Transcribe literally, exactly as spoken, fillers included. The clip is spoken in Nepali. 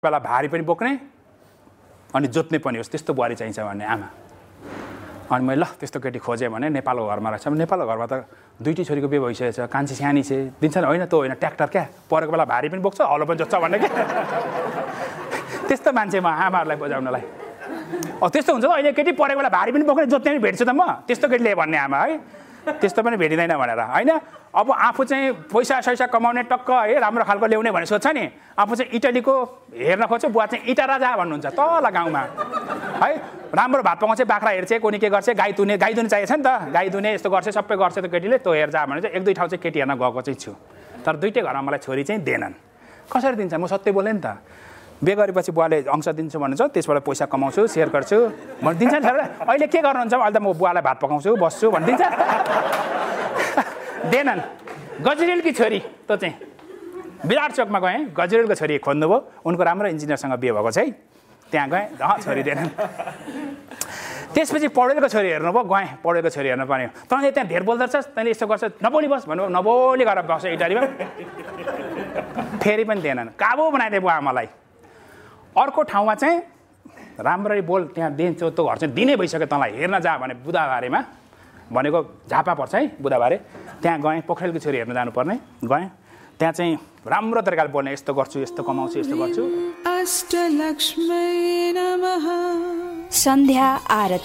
बेला भारी पनि बोक्ने अनि जोत्ने पनि होस् त्यस्तो बुहारी चाहिन्छ भन्ने आमा। अनि मैले ल त्यस्तो केटी खोजेँ भने नेपालको घरमा रहेछ। नेपालको घरमा त दुईटी छोरीको बिहे भइसकेछ, कान्छी सानी छ, दिन्छ नि होइन त होइन ट्र्याक्टर क्या, परेको बेला भारी पनि बोक्छ हलो पनि जोत्छ भन्ने क्या। त्यस्तो मान्छे म आमाहरूलाई बुझाउनलाई। अब त्यस्तो हुन्छ त अहिले केटी परेको बेला भारी पनि बोक्ने जोत्ने पनि भेट्छु त म, त्यस्तो केटीले भन्ने आमा है, त्यस्तो पनि भेटिँदैन भनेर होइन। अब आफू चाहिँ पैसा सैसा कमाउने टक्क है राम्रो खालको ल्याउने भने सोध्छ नि, आफू चाहिँ इटलीको हेर्न खोज्छ, बुवा चाहिँ इटा राजा भन्नुहुन्छ तल गाउँमा है। राम्रो भात पकाउँछ, बाख्रा हेर्छ, कोनी के गर्छ, गाई दुने गाई दुने चाहिएको छ नि त, गाई दुने यस्तो गर्छ सबै गर्छ त केटीले, त्यो हेर्छ भने चाहिँ एक दुई ठाउँ चाहिँ केटी हेर्न गएको चाहिँ छु। तर दुइटै घरमा मलाई छोरी चाहिँ दिएनन्। कसरी दिन्छ, म सत्य बोलेँ नि त। बिहे गरेपछि बुवाले अंश दिन्छु भन्नुहुन्छ, त्यसबाट पैसा कमाउँछु, सेयर गर्छु भनिदिन्छ नि। अहिले के गर्नुहुन्छ, अहिले त म बुवालाई भात पकाउँछु बस्छु भनिदिन्छ। दिएनन्। गजरेलकी छोरी त्यो चाहिँ विराट चोकमा गएँ, गजरेलको छोरी खोज्नुभयो, उनको राम्रो इन्जिनियरसँग बिहे भएको छ है, त्यहाँ गएँ, अँ छोरी दिएनन्। त्यसपछि पौडेलको छोरी हेर्नुभयो, गएँ पौडेलको छोरी हेर्नु पर्ने। तैँले त्यहाँ धेर बोल्दो रहेछस्, तैँले यस्तो गर्छ, नबोली बस भन्नुभयो, नबोली गरेर बस्छ इटालीमा। फेरि पनि दिएनन्, काबु बनाइदिए बुवा आमालाई। अर्को ठाउँमा चाहिँ राम्ररी बोल, त्यहाँ दिन्छ त्यो घर चाहिँ दिनै भइसक्यो, तँलाई हेर्न जा भने बुधबारेमा भनेको झापा पर्छ है बुधबारे, त्यहाँ गएँ, पोखरेलको छोरी हेर्न जानुपर्ने, गएँ त्यहाँ चाहिँ राम्रो तरिकाले बोल्ने, यस्तो गर्छु यस्तो कमाउँछु यस्तो गर्छु। अष्टलक्ष्मी नमः। सन्ध्या आरती।